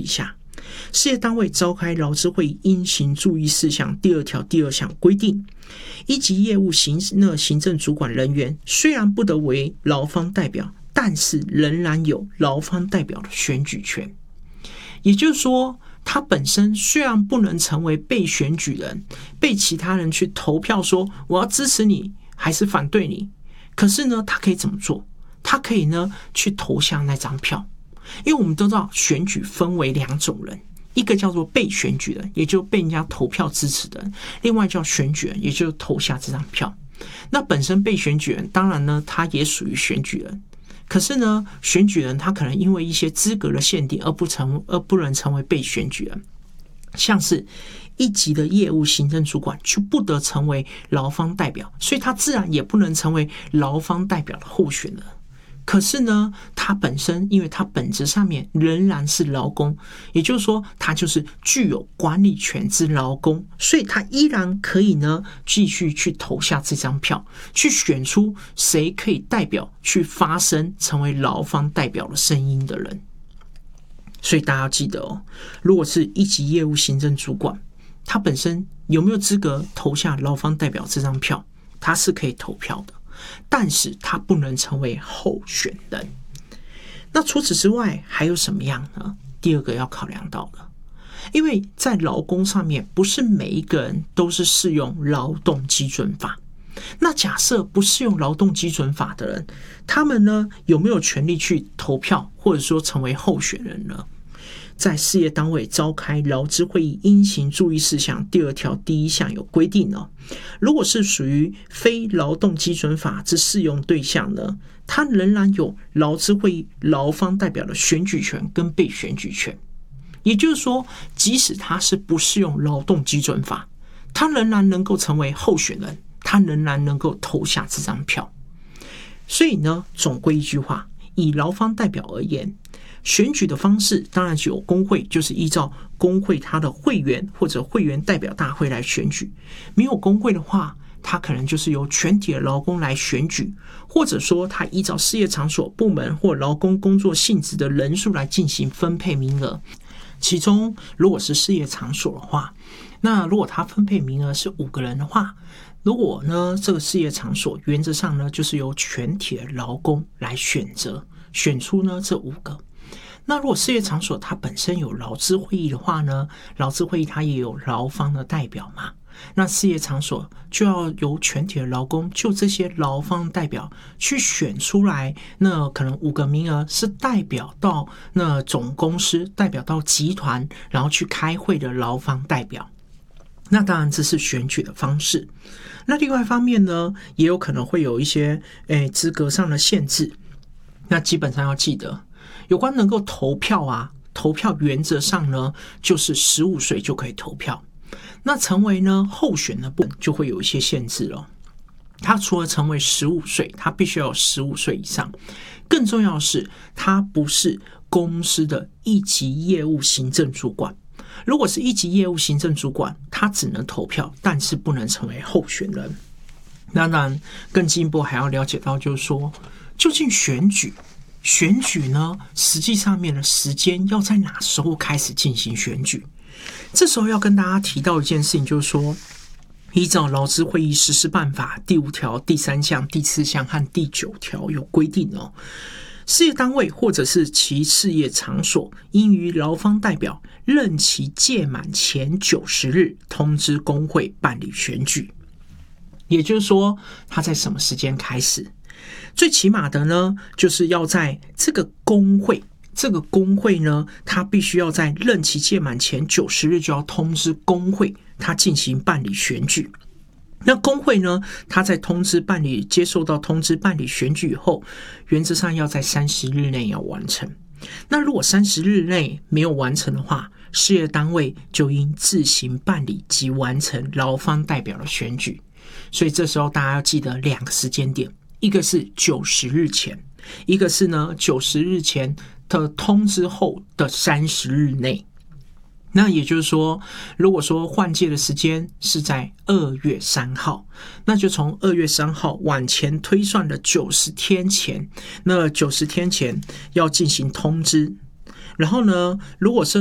以下。事业单位召开劳资会议应行注意事项第2条第2项规定，一级业务行政主管人员虽然不得为劳方代表，但是仍然有劳方代表的选举权。也就是说，他本身虽然不能成为被选举人，被其他人去投票说我要支持你还是反对你，可是呢，他可以怎么做？他可以呢去投下那张票。因为我们都知道选举分为2种人，一个叫做被选举人，也就是被人家投票支持的人；另外叫选举人，也就是投下这张票。那本身被选举人，当然呢，他也属于选举人。可是呢，选举人他可能因为一些资格的限定而不能成为被选举人，像是一级的业务行政主管就不得成为劳方代表，所以他自然也不能成为劳方代表的候选人。可是呢，他本身因为他本质上面仍然是劳工，也就是说他就是具有管理权之劳工，所以他依然可以呢继续去投下这张票，去选出谁可以代表去发声成为劳方代表的声音的人。所以大家要记得哦，如果是一级业务行政主管，他本身有没有资格投下劳方代表这张票？他是可以投票的，但是他不能成为候选人。那除此之外还有什么样呢？第2个要考量到的，因为在劳工上面不是每一个人都是适用劳动基准法。那假设不适用劳动基准法的人，他们呢有没有权利去投票或者说成为候选人呢？在事业单位召开劳资会议应行注意事项第2条第1项有规定哦，如果是属于非劳动基准法之适用对象呢，他仍然有劳资会议劳方代表的选举权跟被选举权。也就是说，即使他是不适用劳动基准法，他仍然能够成为候选人，他仍然能够投下这张票。所以呢，总归一句话，以劳方代表而言，选举的方式当然有工会，就是依照工会他的会员或者会员代表大会来选举。没有工会的话，他可能就是由全体的劳工来选举，或者说他依照事业场所、部门或劳工工作性质的人数来进行分配名额。其中如果是事业场所的话，那如果他分配名额是5个人的话，如果呢这个事业场所原则上呢就是由全体的劳工来选出呢这5个。那如果事业场所它本身有劳资会议的话呢，劳资会议它也有劳方的代表嘛，那事业场所就要由全体的劳工就这些劳方代表去选出来，那可能5个名额是代表到那总公司、代表到集团，然后去开会的劳方代表。那当然这是选举的方式。那另外一方面呢，也有可能会有一些资格上的限制。那基本上要记得，有关能够投票投票原则上呢就是15岁就可以投票。那成为呢候选的部分就会有一些限制了。他除了成为15岁，他必须要有15岁以上，更重要的是他不是公司的一级业务行政主管。如果是一级业务行政主管，他只能投票，但是不能成为候选人。当然更进一步还要了解到，就是说究竟选举呢实际上面的时间要在哪时候开始进行选举？这时候要跟大家提到一件事情，就是说依照劳资会议实施办法第5条第3项第4项和第9条有规定哦，事业单位或者是其事业场所应于劳方代表任期届满前90日通知工会办理选举。也就是说，他在什么时间开始？最起码的呢，就是要在这个工会呢，他必须要在任期届满前90日就要通知工会，他进行办理选举。那工会呢，他在接受到通知办理选举以后，原则上要在30日内要完成。那如果30日内没有完成的话，事业单位就应自行办理及完成劳方代表的选举。所以这时候大家要记得2个时间点，一个是90日前，一个是呢90日前的通知后的30日内。那也就是说，如果说换届的时间是在2月3号，那就从2月3号往前推算的90天前，那90天前要进行通知。然后呢，如果是